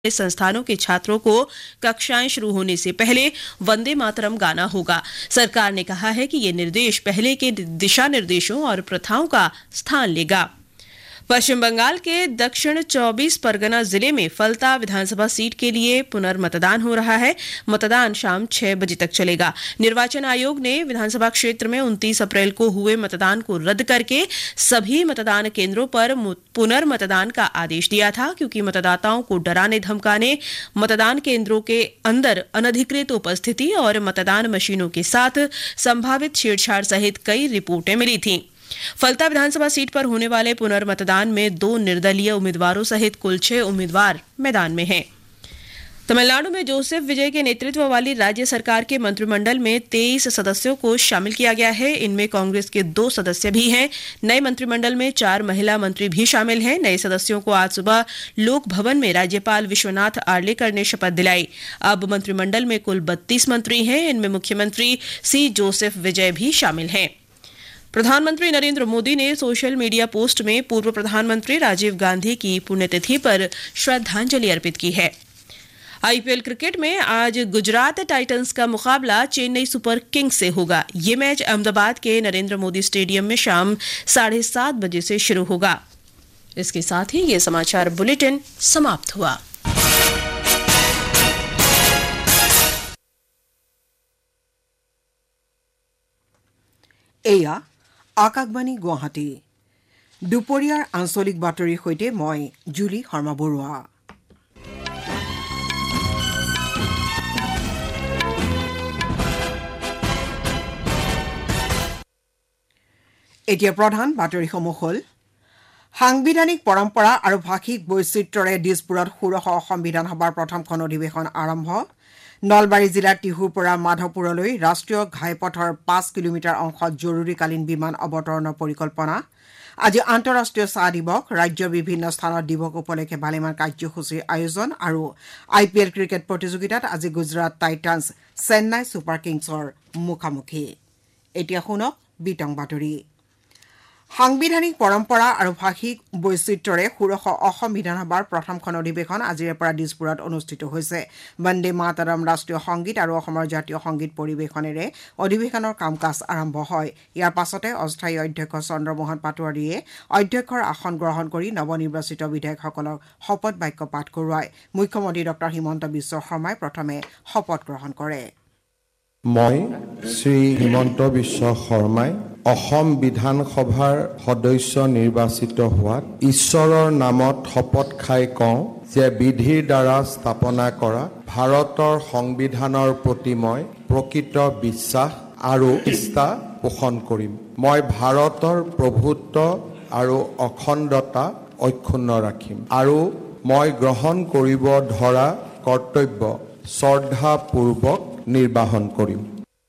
संस्थानों के छात्रों को कक्षाएं शुरू होने से पहले वंदे मातरम गाना होगा। सरकार ने कहा है कि ये निर्देश पहले के दिशा निर्देशों और प्रथाओं का स्थान लेगा। पश्चिम बंगाल के दक्षिण 24 परगना जिले में फलता विधानसभा सीट के लिए पुनर्मतदान हो रहा है। मतदान शाम 6 बजे तक चलेगा। निर्वाचन आयोग ने विधानसभा क्षेत्र में 29 अप्रैल को हुए मतदान को रद्द करके सभी मतदान केंद्रों पर पुनर्मतदान का आदेश दिया था, क्योंकि मतदाताओं को डराने धमकाने, मतदान केंद्रों के अंदर अनधिकृत उपस्थिति और मतदान मशीनों के साथ संभावित छेड़छाड़ सहित कई रिपोर्टें मिली थीं। फलता विधानसभा सीट पर होने वाले पुनर्मतदान में 2 निर्दलीय उम्मीदवारों सहित कुल 6 उम्मीदवार मैदान में हैं। तमिलनाडु में जोसेफ विजय के नेतृत्व वाली राज्य सरकार के मंत्रिमंडल में 23 सदस्यों को शामिल किया गया है। इनमें कांग्रेस के 2 सदस्य भी हैं। नए मंत्रिमंडल में 4 महिला मंत्री भी शामिल हैं। नए सदस्यों को आज सुबह लोक भवन में राज्यपाल विश्वनाथ आर्लेकर ने शपथ दिलाई। अब मंत्रिमंडल में कुल 32 मंत्री हैं। इनमें मुख्यमंत्री सी जोसेफ विजय भी शामिल हैं। प्रधानमंत्री नरेंद्र मोदी ने सोशल मीडिया पोस्ट में पूर्व प्रधानमंत्री राजीव गांधी की पुण्यतिथि पर श्रद्धांजलि अर्पित की है। आईपीएल क्रिकेट में आज गुजरात टाइटंस का मुकाबला चेन्नई सुपर किंग्स से होगा। ये मैच अहमदाबाद के नरेंद्र मोदी स्टेडियम में शाम 7:30 बजे से शुरू होगा। इसके साथ ही ये समाचार बुलेटिन समाप्त हुआ। एया आकाशवाणी गुवाहाटी दुपरियार आंचलिक बातरिৰ সৈতে মই জুলি শৰ্মা বৰুৱা। এতিয়া প্ৰধান বাতৰিসমূহ হ'ল সাংবিধানিক পৰম্পৰা আৰু ভাষিক বৈচিত্ৰ্যৰে দিছপুৰত ষোড়শ অসম বিধানসভাৰ প্ৰথমখন অধিৱেশন আৰম্ভ। নলবাৰী জিলাৰ টিহুৰ পৰা মাধৱপুৰলৈ ৰাষ্ট্ৰীয় ঘাইপথৰ 5 কিলোমিটাৰ অংশত জৰুৰীকালীন বিমান অৱতৰণৰ পৰিকল্পনা। আজি আন্তঃৰাষ্ট্ৰীয় চাহ দিৱস। ৰাজ্যৰ বিভিন্ন স্থানত দিৱস উপলক্ষে ভালেমান কাৰ্যসূচীৰ আয়োজন। আৰু আইপিএল ক্ৰিকেট প্ৰতিযোগিতাত আজি গুজৰাট টাইটান্স চেন্নাই ছুপাৰ কিংছৰ মুখামুখি। এতিয়া শুনক বিতং বাতৰি। সাংবিধানিক পৰম্পৰা আৰু ভাষিক বৈচিত্ৰ্যৰে ষোড়শ অসম বিধানসভাৰ প্ৰথমখন অধিৱেশন আজিৰে পৰা দিছপুৰত অনুষ্ঠিত হৈছে। বন্দে মাতৰম ৰাষ্ট্ৰীয় সংগীত আৰু অসমৰ জাতীয় সংগীত পৰিৱেশনেৰে অধিৱেশনৰ কাম কাজ আৰম্ভ হয়। ইয়াৰ পাছতে অস্থায়ী অধ্যক্ষ চন্দ্ৰমোহন পাটোৱাৰীয়ে অধ্যক্ষৰ আসন গ্ৰহণ কৰি নৱনিৰ্বাচিত বিধায়কসকলক শপত বাক্য পাঠ কৰোৱায়। মুখ্যমন্ত্ৰী ডঃ হিমন্ত বিশ্ব শৰ্মাই প্ৰথমে শপত গ্ৰহণ কৰে। মই শ্ৰী হিমন্ত বিশ্ব শৰ্মাই অসম বিধানসভাৰ সদস্য নিৰ্বাচিত হোৱাত ঈশ্বৰৰ নামত শপত খাই কওঁ যে বিধিৰ দ্বাৰা স্থাপনা কৰা ভাৰতৰ সংবিধানৰ প্ৰতি মই প্ৰকৃত বিশ্বাস আৰু নিষ্ঠা পোষণ কৰিম। মই ভাৰতৰ প্ৰভুত্ব আৰু অখণ্ডতা অক্ষুণ্ণ ৰাখিম আৰু মই গ্ৰহণ কৰিব ধৰা কৰ্তব্য শ্ৰদ্ধাপূৰ্বক নিৰ্বাহন কৰিম।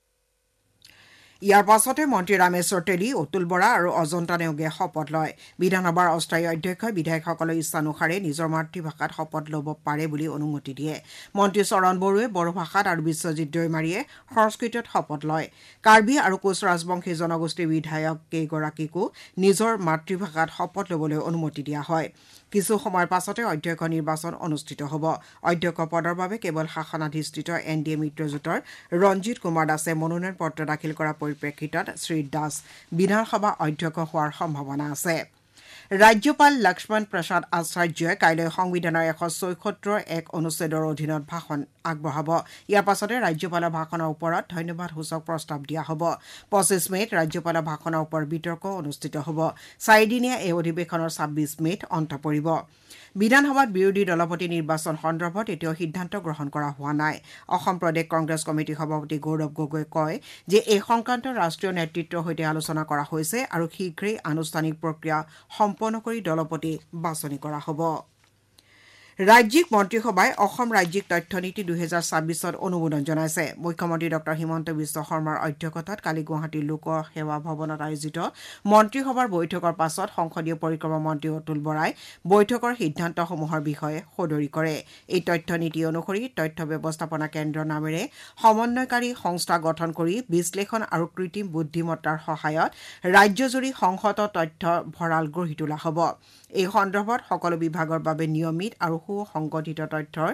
ইয়াৰ পাছতে মন্ত্ৰী ৰামেশ্বৰ তেলী, অতুল বৰা আৰু অজন্তা নেওগে শপত লয়। বিধানসভাৰ অস্থায়ী অধ্যক্ষই বিধায়কসকলৰ ইচ্ছানুসাৰে নিজৰ মাতৃভাষাত শপত ল'ব পাৰে বুলি অনুমতি দিয়ে। মন্ত্ৰী চৰণ বড়োৱে বড়ো ভাষাত আৰু বিশ্বজিৎ দৈমাৰীয়ে সংস্কৃতত শপত লয়। কাৰ্বি আৰু কোচ ৰাজবংশী জনগোষ্ঠীৰ বিধায়ক কেইগৰাকীকো নিজৰ মাতৃভাষাত শপত ল'বলৈ অনুমতি দিয়া হয়। কিছু সময়ৰ পাছতে অধ্যক্ষ নিৰ্বাচন অনুষ্ঠিত হ'ব। অধ্যক্ষ পদৰ বাবে কেৱল শাসনাধিষ্ঠিত এনডিএ মিত্ৰজোঁটৰ ৰঞ্জিত কুমাৰ দাসে মনোনয়ন পত্ৰ দাখিল কৰাৰ পৰিপ্ৰেক্ষিতত শ্ৰী দাস বিধানসভা অধ্যক্ষ হোৱাৰ সম্ভাৱনা আছে। ৰাজ্যপাল লক্ষ্মণ প্ৰসাদ আচাৰ্যই কাইলৈ সংবিধানৰ 176 অনুচ্ছেদৰ অধীনত ভাষণ আগবঢ়াব। ইয়াৰ পাছতে ৰাজ্যপালৰ ভাষণৰ ওপৰত ধন্যবাদসূচক প্ৰস্তাৱ দিয়া হ'ব। 25 মে'ত ৰাজ্যপালৰ ভাষণৰ ওপৰত বিতৰ্ক অনুষ্ঠিত হ'ব। 4 দিনীয়া এই অধিৱেশনৰ 26 মে'ত অন্ত পৰিব। বিধানসভাত বিৰোধী দলপতি নিৰ্বাচন সন্দৰ্ভত এতিয়াও সিদ্ধান্ত গ্ৰহণ কৰা হোৱা নাই। অসম প্ৰদেশ কংগ্ৰেছ কমিটিৰ সভাপতি গৌৰৱ গগৈয়ে কয় যে এই সংক্ৰান্তত ৰাষ্ট্ৰীয় নেতৃত্বৰ সৈতে আলোচনা কৰা হৈছে আৰু শীঘ্ৰেই আনুষ্ঠানিক প্ৰক্ৰিয়া সম্পন্ন কৰি দলপতি বাছনি কৰা হ'ব। ৰাজ্যিক মন্ত্ৰীসভাই অসম ৰাজ্যিক তথ্য নীতি 2026ত অনুমোদন জনাইছে। মুখ্যমন্ত্ৰী ডঃ হিমন্ত বিশ্ব শৰ্মাৰ অধ্যক্ষতাত কালি গুৱাহাটীৰ লোক সেৱা ভৱনত আয়োজিত মন্ত্ৰীসভাৰ বৈঠকৰ পাছত সংসদীয় পৰিক্ৰমা মন্ত্ৰী অতুল বৰাই বৈঠকৰ সিদ্ধান্তসমূহৰ বিষয়ে সদৰি কৰে। এই তথ্য নীতি অনুসৰি তথ্য ব্যৱস্থাপনা কেন্দ্ৰ নামেৰে সমন্বয়কাৰী সংস্থা গঠন কৰি বিশ্লেষণ আৰু কৃত্ৰিম বুদ্ধিমত্তাৰ সহায়ত ৰাজ্যজুৰি সংহত তথ্য ভঁৰাল গঢ়ি তোলা হ'ব। এই সন্দৰ্ভত সকলো বিভাগৰ বাবে নিয়মিত আৰু সু সংগঠিত তথ্যৰ